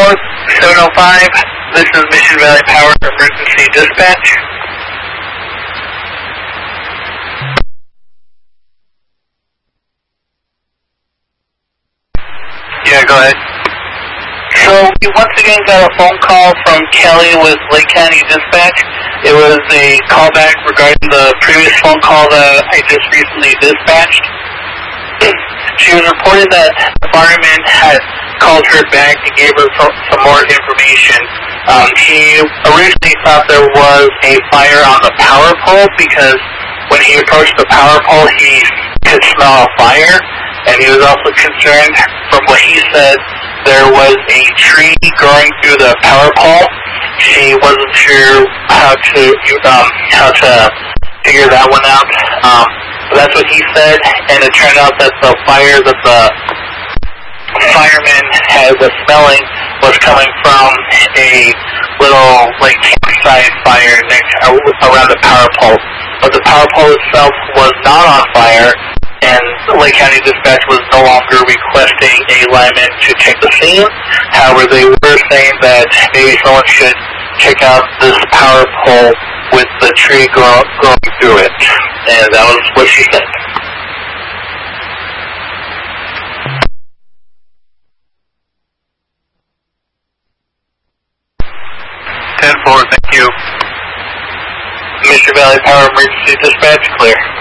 705, this is Mission Valley Power Emergency Dispatch. Yeah, go ahead. So we once again got a phone call from Kelly with Lake County Dispatch. It was a callback regarding the previous phone call that I just recently dispatched. She was reporting that the fireman had called her back and gave her some more information. He originally thought there was a fire on the power pole because when he approached the power pole, he could smell a fire, and he was also concerned, from what he said, there was a tree growing through the power pole. She wasn't sure how to figure that one out. But that's what he said, and it turned out that the fire that the fireman was smelling was coming from a little, like, campsite fire around the power pole. But the power pole itself was not on fire, and Lake County Dispatch was no longer requesting a lineman to check the scene. However, they were saying that maybe someone should check out this power pole with the tree growing through it. And that was what she said. 10-4, thank you. Mission Valley Power Emergency Dispatch, clear.